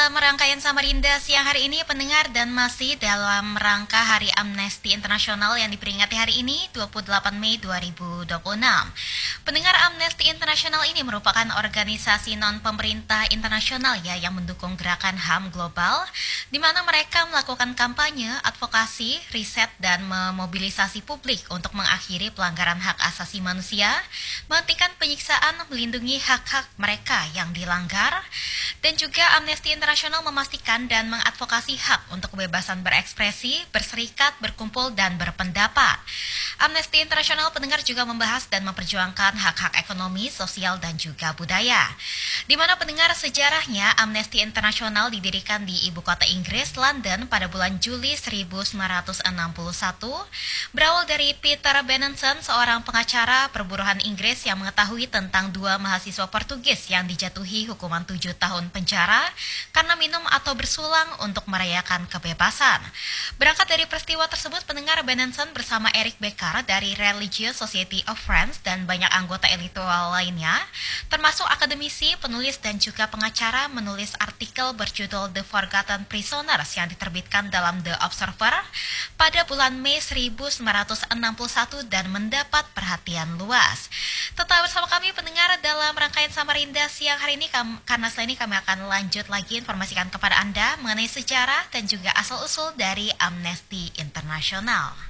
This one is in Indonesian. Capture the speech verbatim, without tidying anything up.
dalam rangkaian Samarinda siang hari ini pendengar dan masih dalam rangka Hari Amnesty Internasional yang diperingati hari ini dua puluh delapan Mei dua ribu dua puluh enam. Pendengar, Amnesty Internasional ini merupakan organisasi non-pemerintah internasional ya yang mendukung gerakan H A M global, di mana mereka melakukan kampanye, advokasi, riset, dan memobilisasi publik untuk mengakhiri pelanggaran hak asasi manusia, menghentikan penyiksaan, melindungi hak-hak mereka yang dilanggar, dan juga Amnesty Internasional memastikan dan mengadvokasi hak untuk kebebasan berekspresi, berserikat, berkumpul, dan berpendapat. Amnesty Internasional pendengar juga membahas dan memperjuangkan hak-hak ekonomi, sosial, dan juga budaya. Di mana pendengar, sejarahnya Amnesty Internasional didirikan di ibu kota Inggris, London, pada bulan Juli seribu sembilan ratus enam puluh satu, berawal dari Peter Benenson, seorang pengacara perburuhan Inggris yang mengetahui tentang dua mahasiswa Portugis yang dijatuhi hukuman tujuh tahun penjara karena minum atau bersulang untuk merayakan kebebasan. Berangkat dari peristiwa tersebut, pendengar, Benenson bersama Eric Becker dari Religious Society of France dan banyak anggota intelektual lainnya, termasuk akademisi, penulis, dan juga pengacara, menulis artikel berjudul The Forgotten Prisoners yang diterbitkan dalam The Observer pada bulan Mei seribu sembilan ratus enam puluh satu dan mendapat perhatian luas. Tetap bersama kami pendengar dalam rangkaian Samarinda siang hari ini, karena setelah ini kami akan lanjut lagi informasikan kepada Anda mengenai sejarah dan juga asal-usul dari Amnesty Internasional.